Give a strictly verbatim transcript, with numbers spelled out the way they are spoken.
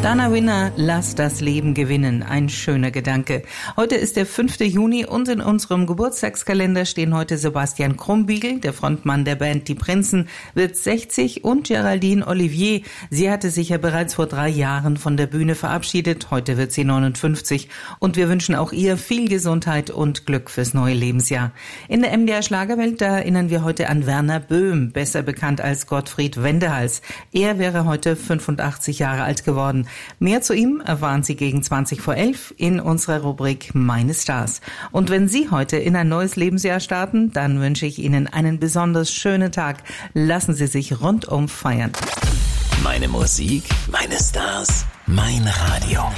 Dana Winner, lass das Leben gewinnen. Ein schöner Gedanke. Heute ist der fünfte Juni und in unserem Geburtstagskalender stehen heute Sebastian Krumbiegel, der Frontmann der Band Die Prinzen, wird sechzig, und Geraldine Olivier. Sie hatte sich ja bereits vor drei Jahren von der Bühne verabschiedet. Heute wird sie neunundfünfzig, und wir wünschen auch ihr viel Gesundheit und Glück fürs neue Lebensjahr. In der M D R Schlagerwelt, da erinnern wir heute an Werner Böhm, besser bekannt als Gottfried Wendehals. Er wäre heute fünfundachtzig Jahre alt geworden. Mehr zu ihm erfahren Sie gegen zwanzig vor elf in unserer Rubrik Meine Stars. Und wenn Sie heute in ein neues Lebensjahr starten, dann wünsche ich Ihnen einen besonders schönen Tag. Lassen Sie sich rundum feiern. Meine Musik, meine Stars, mein Radio.